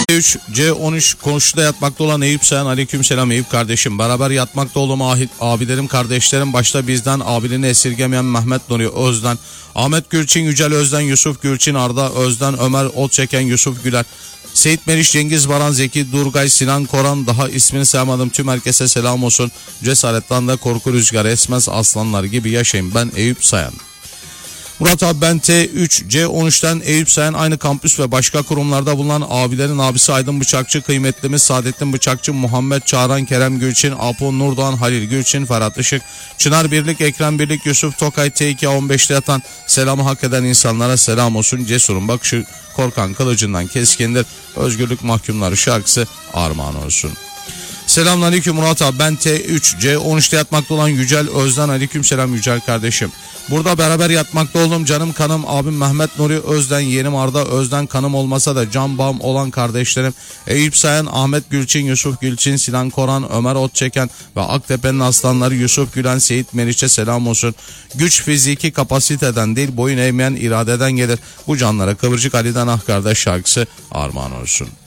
C3, C13 komşuda yatmakta olan Eyüp Sayan, aleykümselam Eyüp kardeşim. Beraber yatmakta olduğum abilerim kardeşlerim, başta bizden abiliğini esirgemeyen Mehmet Nuri Özden, Ahmet Gülçin, Yücel Özden, Yusuf Gülçin, Arda Özden, Ömer Otçeken, Yusuf Güler, Seyit Meriç, Cengiz Baran, Zeki Durgay, Sinan Koran, daha ismini saymadım tüm herkese selam olsun. Cesaretten de korku rüzgarı esmez, aslanlar gibi yaşayın. Ben Eyüp Sayan. Murat abi, ben T3, C13'ten Eyüp Sayan, aynı kampüs ve başka kurumlarda bulunan abilerin abisi Aydın Bıçakçı, kıymetlimiz Saadettin Bıçakçı, Muhammed Çağran, Kerem Gülçin, Apo Nurdoğan, Halil Gülçin, Ferhat Işık, Çınar Birlik, Ekrem Birlik, Yusuf Tokay, T2 15'te yatan, selamı hak eden insanlara selam olsun. Cesurun bakışı korkan kılıcından keskindir. Özgürlük mahkumları şarkısı armağan olsun. Selamünaleyküm Murat abi, ben T3, C13'te yatmakta olan Yücel Özden, aleykümselam Yücel kardeşim. Burada beraber yatmakta olduğum canım kanım abim Mehmet Nuri Özden, yeğenim Arda Özden, kanım olmasa da can bağım olan kardeşlerim Eyüp Sayan, Ahmet Gülçin, Yusuf Gülçin, Sinan Koran, Ömer Otçeken ve Aktepe'nin aslanları Yusuf Gülen, Seyit Meriç'e selam olsun. Güç fiziki kapasiteden değil, boyun eğmeyen iradeden gelir. Bu canlara Kıvırcık Ali'den Ah Kardeş şarkısı armağan olsun.